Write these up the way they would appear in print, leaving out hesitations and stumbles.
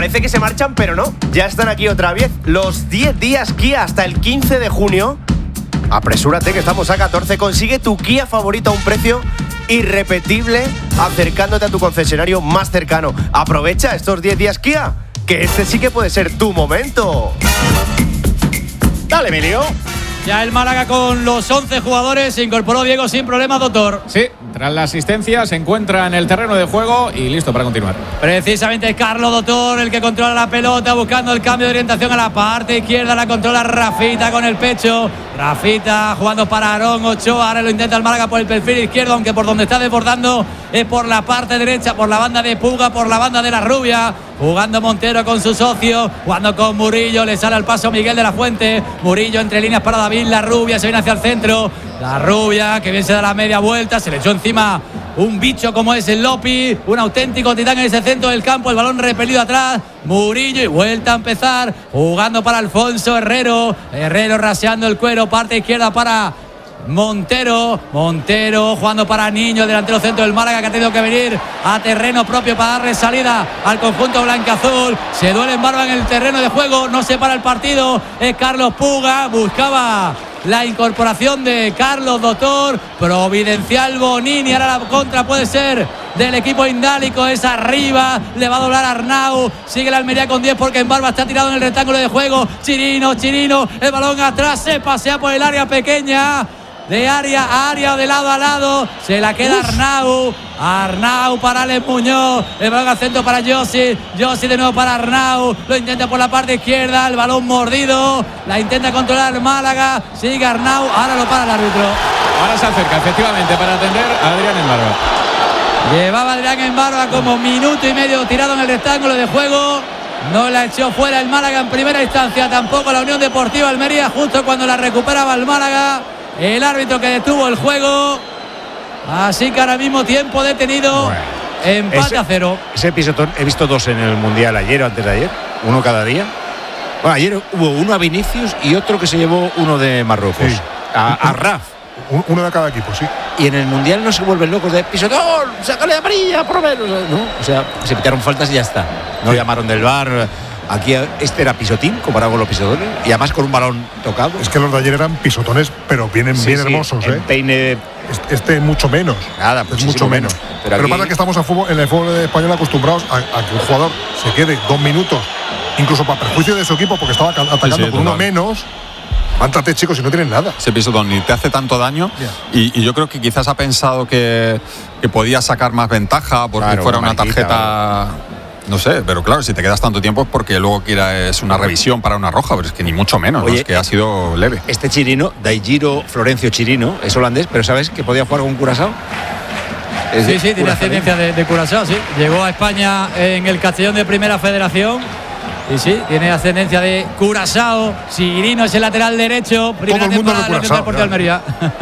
Parece que se marchan, pero no. Ya están aquí otra vez. Los 10 días Kia hasta el 15 de junio. Apresúrate que estamos a 14. Consigue tu Kia favorito a un precio irrepetible acercándote a tu concesionario más cercano. Aprovecha estos 10 días Kia, que este sí que puede ser tu momento. Dale, Emilio. Ya el Málaga con los 11 jugadores se incorporó Diego sin problemas, doctor. Sí, tras la asistencia se encuentra en el terreno de juego y listo para continuar. Precisamente Carlos Doctor, el que controla la pelota, buscando el cambio de orientación a la parte izquierda, la controla Rafita con el pecho. Rafita jugando para Aarón Ochoa, ahora lo intenta el Málaga por el perfil izquierdo, aunque por donde está desbordando es por la parte derecha, por la banda de Puga, por la banda de la Rubia. Jugando Montero con su socio, jugando con Murillo, le sale al paso Miguel de la Fuente. Murillo entre líneas para David, la Rubia se viene hacia el centro. La Rubia, que bien se da la media vuelta, se le echó encima un bicho como es el Lopi, un auténtico titán en ese centro del campo, el balón repelido atrás. Murillo y vuelta a empezar, jugando para Alfonso Herrero. Herrero raseando el cuero, parte izquierda para Montero jugando para Niño, el delantero centro del Málaga, que ha tenido que venir a terreno propio para darle salida al conjunto blancaazul. Se duele en Barba en el terreno de juego, no se para el partido, es Carlos Puga, buscaba la incorporación de Carlos Doctor, providencial Bonini, ahora la contra puede ser del equipo indálico, es arriba, le va a doblar Arnau, sigue la Almería con 10 porque en Barba está tirado en el rectángulo de juego. Chirino, el balón atrás, se pasea por el área pequeña, de área a área, de lado a lado, se la queda Arnau para Alex Muñoz, el balón al centro para Josi de nuevo para Arnau, lo intenta por la parte izquierda, el balón mordido, la intenta controlar Málaga, sigue Arnau, ahora lo para el árbitro. Ahora se acerca efectivamente para atender a Adrián Embarba. Llevaba Adrián Embarba como minuto y medio tirado en el rectángulo de juego. No la echó fuera el Málaga en primera instancia, tampoco la Unión Deportiva Almería, justo cuando la recuperaba el Málaga. El árbitro que detuvo el juego. Así que ahora mismo tiempo detenido. Bueno, empate a 0. Ese pisotón he visto dos en el Mundial ayer o antes de ayer. Uno cada día. Bueno, ayer hubo uno a Vinicius y otro que se llevó uno de Marruecos. Sí. A Raf. Uno de cada equipo, sí. Y en el Mundial no se vuelven locos de pisotón, sácale amarilla, por lo menos. ¿No? O sea, se pitaron faltas y ya está. No llamaron del VAR. Aquí este era pisotín comparado con los pisotones y además con un balón tocado. Es que los de ayer eran pisotones, pero vienen bien hermosos, ¿eh? Peine. Este mucho menos. Nada, es mucho menos. Pero pasa que estamos en el fútbol español acostumbrados a que un jugador se quede 2 minutos, incluso para perjuicio de su equipo, porque estaba atacando con uno menos. Levántate, chicos, si no tienes nada. Ese pisotón ni te hace tanto daño. Y yo creo que quizás ha pensado que podía sacar más ventaja porque fuera una tarjeta. No sé, pero claro, si te quedas tanto tiempo es porque luego quieras una revisión para una roja, pero es que ni mucho menos. Oye, ¿no? Es que ha sido leve. Este Chirino, Daigiro Florencio Chirino, es holandés, pero ¿sabes que podía jugar con Curazao? Sí, tiene ascendencia de Curazao, sí. Llegó a España en el Castellón de Primera Federación. Y sí, tiene ascendencia de Curazao. Chirino es el lateral derecho. Todo el mundo de Curazao. De Almería.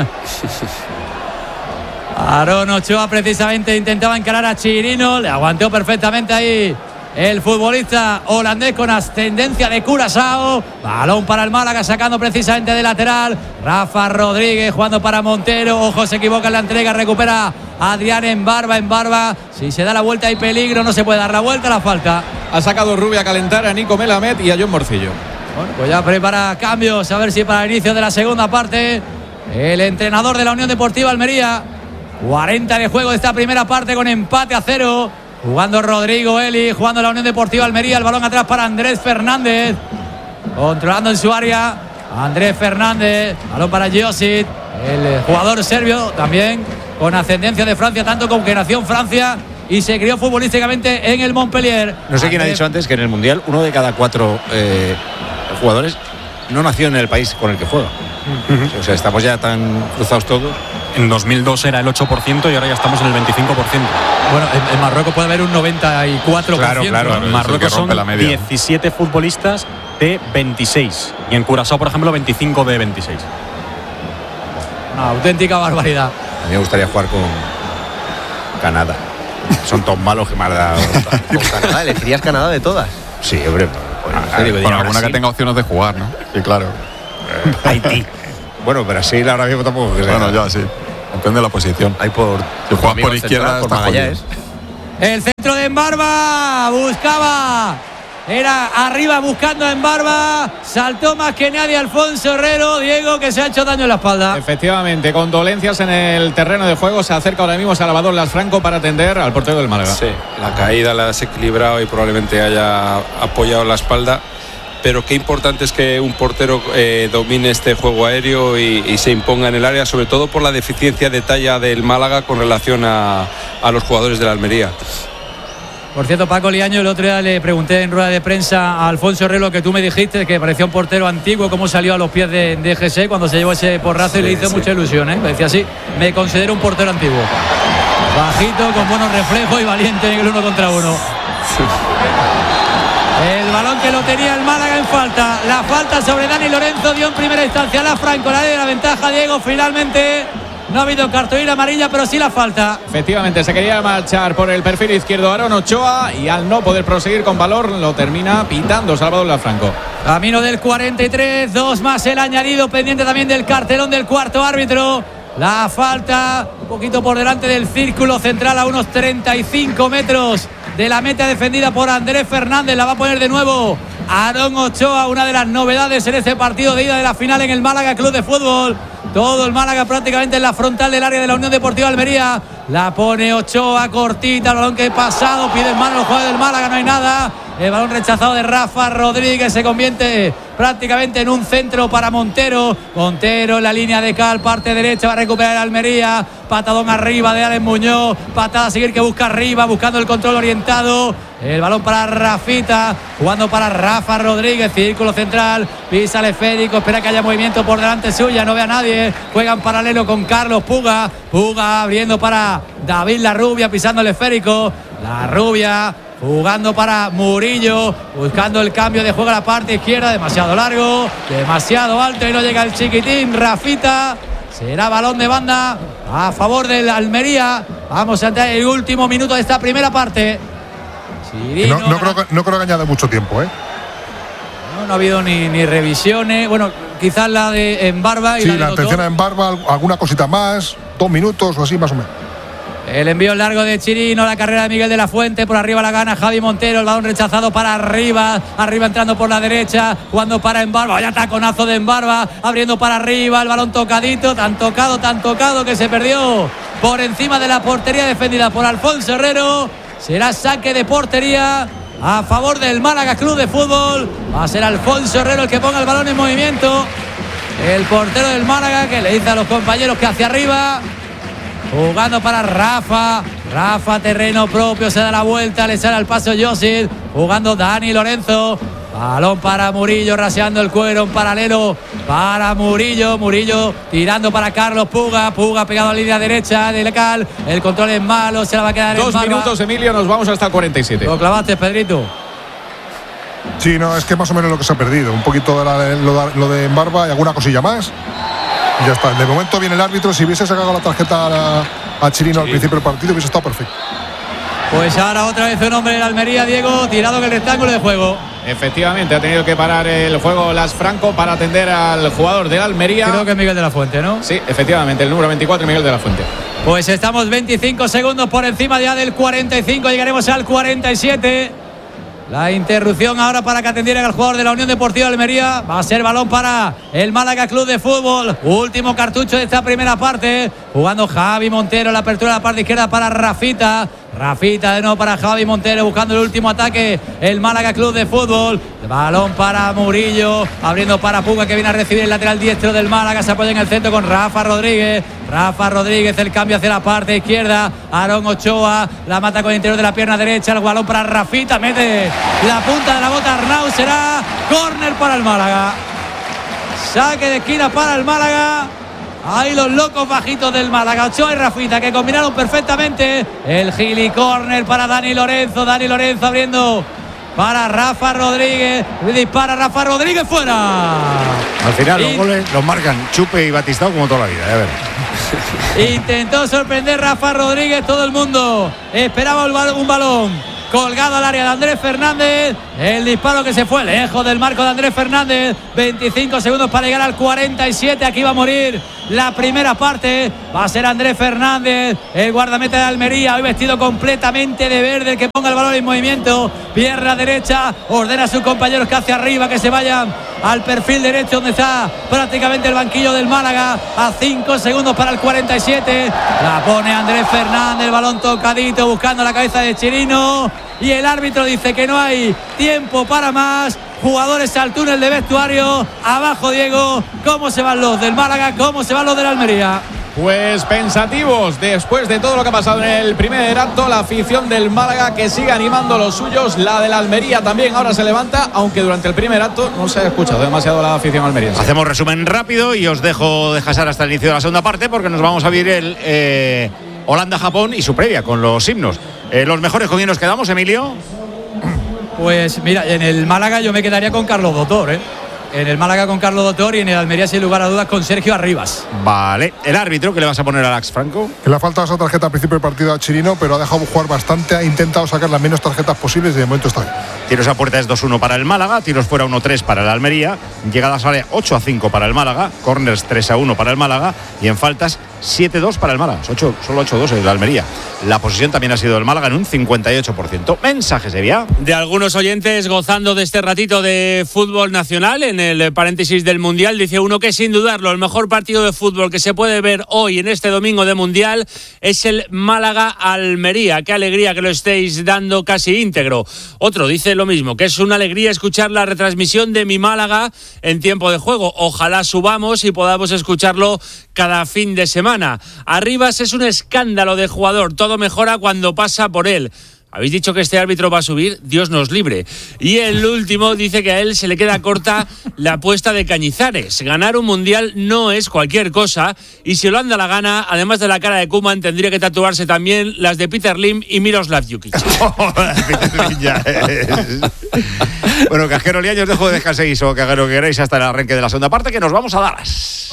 Aarón Ochoa precisamente intentaba encarar a Chirino, le aguantó perfectamente ahí el futbolista holandés con ascendencia de Curazao. Balón para el Málaga, sacando precisamente de lateral. Rafa Rodríguez jugando para Montero. Ojo, se equivoca en la entrega, recupera Adrián Embarba. Si se da la vuelta hay peligro, no se puede dar la vuelta, la falta. Ha sacado Rubia a calentar a Nico Melamed y a John Morcillo. Bueno, pues ya prepara cambios, a ver si para el inicio de la segunda parte el entrenador de la Unión Deportiva Almería. 40 de juego de esta primera parte con empate a 0. Jugando Rodrigo Eli, jugando la Unión Deportiva Almería. El balón atrás para Andrés Fernández. Controlando en su área Andrés Fernández. Balón para Josic, el jugador serbio también con ascendencia de Francia, tanto como que nació en Francia y se crió futbolísticamente en el Montpellier. No sé quién ha dicho antes que en el Mundial 1 de cada 4 jugadores no nació en el país con el que juega. O sea, estamos ya tan cruzados todos. En 2002 era el 8% y ahora ya estamos en el 25%. Bueno, en Marruecos puede haber un 94%. Claro. En Marruecos son 17 futbolistas de 26. Y en Curazao, por ejemplo, 25 de 26. Una auténtica barbaridad. A mí me gustaría jugar con Canadá. Son todos malos que me ha dado. ¿Con Canadá? ¿Elegirías Canadá de todas? Sí, hombre. Con alguna que tenga opciones de jugar, ¿no? Sí, claro. Haití. Bueno, Brasil ahora mismo tampoco. Bueno, ya sí. Depende de la posición. Hay por. Si juegas por izquierda, por está Magallanes. El centro de Embarba buscaba Era arriba buscando a Embarba. Saltó más que nadie Alfonso Herrero. Diego, que se ha hecho daño en la espalda. Efectivamente, con dolencias en el terreno de juego. Se acerca ahora mismo Salvador Lasfranco para atender al portero del Málaga. Sí, la caída la ha desequilibrado y probablemente haya apoyado la espalda. Pero qué importante es que un portero domine este juego aéreo y se imponga en el área, sobre todo por la deficiencia de talla del Málaga con relación a los jugadores de la Almería. Por cierto, Paco Liaño, el otro día le pregunté en rueda de prensa a Alfonso Herrero, que tú me dijiste que parecía un portero antiguo, cómo salió a los pies de GC cuando se llevó ese porrazo, y le hizo mucha ilusión, ¿eh? Me decía así, me considero un portero antiguo. Bajito, con buenos reflejos y valiente en el 1 contra 1. El balón que lo tenía el Málaga en falta. La falta sobre Dani Lorenzo dio en primera instancia a Lasfranco. La de la ventaja, Diego. Finalmente no ha habido cartulina amarilla, pero sí la falta. Efectivamente, se quería marchar por el perfil izquierdo Aarón Ochoa y al no poder proseguir con valor lo termina pitando Salvador Lasfranco. Camino del 43, 2 más el añadido, pendiente también del cartelón del cuarto árbitro. La falta un poquito por delante del círculo central, a unos 35 metros de la meta, defendida por Andrés Fernández. La va a poner de nuevo Aarón Ochoa, una de las novedades en este partido de ida de la final en el Málaga Club de Fútbol. Todo el Málaga prácticamente en la frontal del área de la Unión Deportiva Almería. La pone Ochoa, cortita, el balón que he pasado, pide en mano el jugador del Málaga, no hay nada. El balón rechazado de Rafa Rodríguez, se convierte prácticamente en un centro para Montero. Montero en la línea de cal, parte derecha, va a recuperar Almería. Patadón arriba de Alex Muñoz, patada a seguir que busca arriba, buscando el control orientado. El balón para Rafita, jugando para Rafa Rodríguez, círculo central, pisa el esférico, espera que haya movimiento por delante suya, no ve a nadie, juega en paralelo con Carlos Puga. Puga abriendo para David Larrubia, pisando el esférico. Larrubia jugando para Murillo, buscando el cambio de juego a la parte izquierda, demasiado largo, demasiado alto y no llega el chiquitín. Rafita, será balón de banda a favor del Almería. Vamos a entrar en el último minuto de esta primera parte. No creo que añade mucho tiempo, ¿eh? No ha habido ni revisiones. Bueno, quizás la de Embarba y sí, la atención a Embarba, alguna cosita más, 2 minutos o así más o menos. El envío largo de Chirino, la carrera de Miguel de la Fuente, por arriba la gana Javi Montero, el balón rechazado para arriba entrando por la derecha, jugando para Embarba, vaya taconazo de Embarba, abriendo para arriba, el balón tocadito, tan tocado que se perdió por encima de la portería, defendida por Alfonso Herrero. Será saque de portería a favor del Málaga Club de Fútbol. Va a ser Alfonso Herrero el que ponga el balón en movimiento. El portero del Málaga, que le dice a los compañeros que hacia arriba. Jugando para Rafa, terreno propio, se da la vuelta, le sale al paso Josip, jugando Dani Lorenzo, balón para Murillo, raseando el cuero en paralelo para Murillo tirando para Carlos Puga pegado a la línea derecha de Lecal, el control es malo, se la va a quedar en 2 minutos, Emilio, nos vamos hasta el 47. Lo clavaste, Pedrito. Sí, no, es que más o menos lo que se ha perdido, un poquito de lo de Embarba y alguna cosilla más. Y ya está. De momento viene el árbitro. Si hubiese sacado la tarjeta a Chirino al principio del partido, hubiese estado perfecto. Pues ahora otra vez un hombre en Almería, Diego, tirado en el rectángulo de juego. Efectivamente, ha tenido que parar el juego Lasfranco para atender al jugador de Almería. Creo que es Miguel de la Fuente, ¿no? Sí, efectivamente, el número 24, Miguel de la Fuente. Pues estamos 25 segundos por encima ya del 45, llegaremos al 47. La interrupción ahora para que atendieran al jugador de la Unión Deportiva Almería. Va a ser balón para el Málaga Club de Fútbol. Último cartucho de esta primera parte. Jugando Javi Montero, la apertura de la parte izquierda para Rafita. Rafita de nuevo para Javi Montero, buscando el último ataque. El Málaga Club de Fútbol. Balón para Murillo, abriendo para Puga, que viene a recibir el lateral diestro del Málaga. Se apoya en el centro con Rafa Rodríguez. El cambio hacia la parte izquierda. Aarón Ochoa la mata con el interior de la pierna derecha. El balón para Rafita, mete la punta de la bota Arnau. Será córner para el Málaga. Saque de esquina para el Málaga. Ahí los locos bajitos del Málaga, Ochoa y Rafita, que combinaron perfectamente. El gili córner para Dani Lorenzo. Dani Lorenzo abriendo para Rafa Rodríguez. Dispara Rafa Rodríguez, fuera. Al final los goles los marcan Chupe y Batistao como toda la vida, a ver. Intentó sorprender Rafa Rodríguez, todo el mundo esperaba un balón colgado al área de Andrés Fernández. El disparo que se fue lejos del marco de Andrés Fernández. 25 segundos para llegar al 47. Aquí va a morir la primera parte. Va a ser Andrés Fernández, el guardameta de Almería, hoy vestido completamente de verde, el que ponga el balón en movimiento. Pierna derecha, ordena a sus compañeros que hacia arriba, que se vayan al perfil derecho donde está prácticamente el banquillo del Málaga. A 5 segundos para el 47. La pone Andrés Fernández, el balón tocadito buscando la cabeza de Chirino. Y el árbitro dice que no hay tiempo para más. Jugadores al túnel de vestuario. Abajo, Diego. ¿Cómo se van los del Málaga? ¿Cómo se van los del Almería? Pues pensativos, después de todo lo que ha pasado en el primer acto, la afición del Málaga que sigue animando a los suyos, la de la Almería también ahora se levanta, aunque durante el primer acto no se ha escuchado demasiado la afición almeriense. Hacemos resumen rápido y os dejo descansar hasta el inicio de la segunda parte, porque nos vamos a vivir el Holanda-Japón y su previa con los himnos. Los mejores con quién nos quedamos, Emilio. Pues mira, en el Málaga yo me quedaría con Carlos Dotor, En el Málaga con Carlos Dotor y en el Almería, sin lugar a dudas, con Sergio Arribas. Vale. ¿El árbitro que le vas a poner a Alex Franco? Que le ha faltado esa tarjeta al principio del partido a Chirino, pero ha dejado jugar bastante, ha intentado sacar las menos tarjetas posibles y de momento está bien. Tiros a puerta es 2-1 para el Málaga, tiros fuera 1-3 para el Almería, llegadas a área 8-5 para el Málaga, corners 3-1 para el Málaga y en faltas 7-2 para el Málaga. Solo 8-2 en el Almería. La posesión también ha sido del Málaga en un 58%. Mensajes de vía. De algunos oyentes gozando de este ratito de fútbol nacional en el paréntesis del Mundial. Dice uno que sin dudarlo el mejor partido de fútbol que se puede ver hoy en este domingo de Mundial es el Málaga-Almería. Qué alegría que lo estéis dando casi íntegro. Otro dice lo mismo, que es una alegría escuchar la retransmisión de mi Málaga en tiempo de juego. Ojalá subamos y podamos escucharlo cada fin de semana. Arribas es un escándalo de jugador, todo mejora cuando pasa por él. Habéis dicho que este árbitro va a subir, Dios nos libre. Y el último dice que a él se le queda corta la apuesta de Cañizares. Ganar un mundial no es cualquier cosa y si Holanda la gana, además de la cara de Koeman, tendría que tatuarse también las de Peter Lim y Miroslav Jukic. Bueno, Casquero Liaños, os dejo de descanséis o que hagáis lo que queráis hasta el arranque de la segunda parte, que nos vamos a Dallas.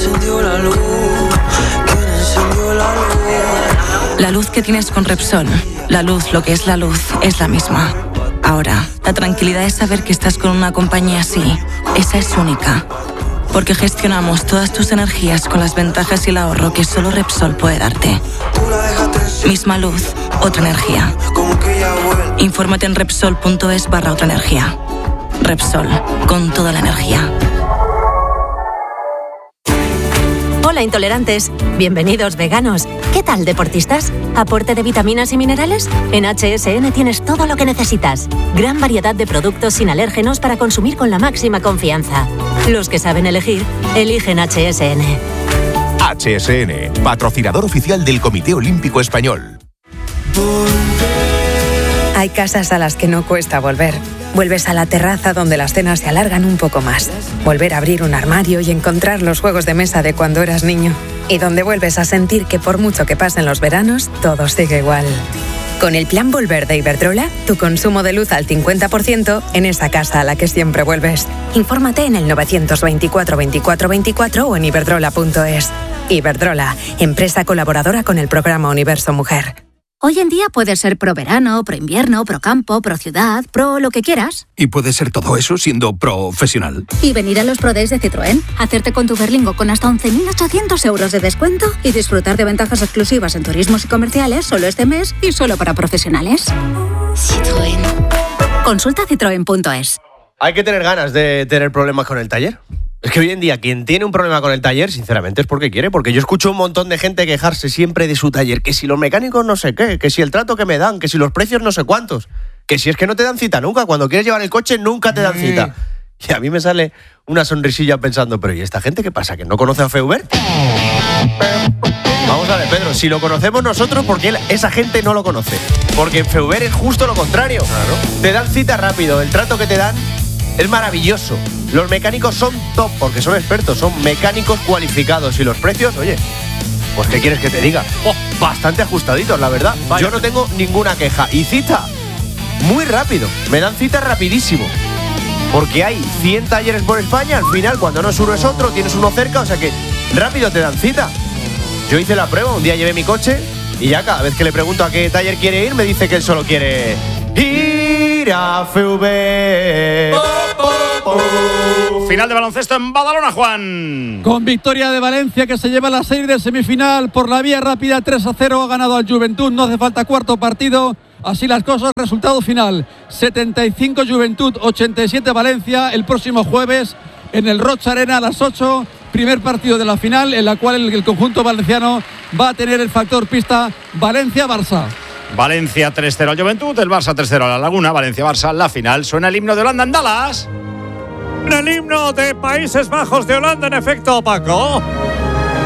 La luz que tienes con Repsol, la luz, lo que es la luz, es la misma. Ahora, la tranquilidad es saber que estás con una compañía así. Esa es única. Porque gestionamos todas tus energías con las ventajas y el ahorro que solo Repsol puede darte. Misma luz, otra energía. Infórmate en Repsol.es/otra energía. Repsol, con toda la energía. Hola intolerantes, bienvenidos veganos. ¿Qué tal deportistas? ¿Aporte de vitaminas y minerales? En HSN tienes todo lo que necesitas. Gran variedad de productos sin alérgenos para consumir con la máxima confianza. Los que saben elegir, eligen HSN. HSN, patrocinador oficial del Comité Olímpico Español. Hay casas a las que no cuesta volver. Vuelves a la terraza donde las cenas se alargan un poco más. Volver a abrir un armario y encontrar los juegos de mesa de cuando eras niño. Y donde vuelves a sentir que por mucho que pasen los veranos, todo sigue igual. Con el Plan Volver de Iberdrola, tu consumo de luz al 50% en esa casa a la que siempre vuelves. Infórmate en el 924 24 24 o en iberdrola.es. Iberdrola, empresa colaboradora con el programa Universo Mujer. Hoy en día puedes ser pro verano, pro invierno, pro campo, pro ciudad, pro lo que quieras. Y puedes ser todo eso siendo profesional. Y venir a los Pro Days de Citroën, hacerte con tu Berlingo con hasta 11.800 euros de descuento y disfrutar de ventajas exclusivas en turismos y comerciales solo este mes y solo para profesionales. Citroën. Consulta citroen.es. Hay que tener ganas de tener problemas con el taller. Es que hoy en día quien tiene un problema con el taller, sinceramente, es porque quiere. Porque yo escucho un montón de gente quejarse siempre de su taller. Que si los mecánicos no sé qué, que si el trato que me dan, que si los precios no sé cuántos. Que si es que no te dan cita nunca. Cuando quieres llevar el coche nunca te dan cita. Y a mí me sale una sonrisilla pensando, pero ¿y esta gente qué pasa? ¿Que no conoce a Feubert? Vamos a ver, Pedro, si lo conocemos nosotros, ¿por qué esa gente no lo conoce? Porque en Feubert es justo lo contrario. Claro. Te dan cita rápido, el trato que te dan es maravilloso. Los mecánicos son top, porque son expertos, son mecánicos cualificados. Y los precios, oye, pues ¿qué quieres que te diga? Bastante ajustaditos, la verdad. Vaya. Yo no tengo ninguna queja. Y cita, muy rápido. Me dan cita rapidísimo. Porque hay 100 talleres por España. Al final, cuando no es uno es otro, tienes uno cerca. O sea que rápido te dan cita. Yo hice la prueba, un día llevé mi coche y ya cada vez que le pregunto a qué taller quiere ir, me dice que él solo quiere IRAFV. Final de baloncesto en Badalona, Juan. Con victoria de Valencia, que se lleva la serie de semifinal por la vía rápida. 3-0 ha ganado al Juventud. No hace falta cuarto partido. Así las cosas, resultado final 75 Juventud, 87 Valencia. El próximo jueves en el Roig Arena a las 8, primer partido de la final, en la cual el conjunto valenciano va a tener el factor pista Valencia-Barça. Valencia 3-0 al Juventud, el Barça 3-0 a la Laguna. Valencia-Barça, la final. Suena el himno de Holanda en Dallas. El himno de Países Bajos de Holanda, en efecto, Paco.